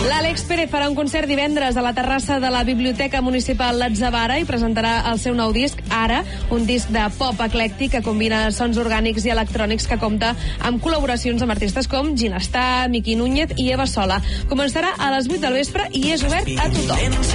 L'Àlex Pérez farà un concert divendres a la terrassa de la Biblioteca Municipal Latzavara i presentarà el seu nou disc, Ara, un disc de pop eclèctic que combina sons orgànics i electrònics que compta amb col·laboracions amb artistes com Ginestà, Miqui Núñez i Eva Sola. Començarà a les 8 del vespre i és obert a tothom.